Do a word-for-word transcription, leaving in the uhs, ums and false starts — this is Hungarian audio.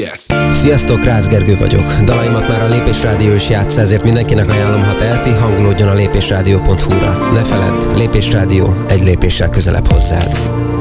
yes. Sziasztok, Rácz Gergő vagyok. Dalaimat már a Lépés Rádió is játssza, ezért mindenkinek ajánlom, ha teheti, hangolódjon a lépésrádió pont hu-ra. Ne feledd, Lépés Rádió, egy lépéssel közelebb hozzád.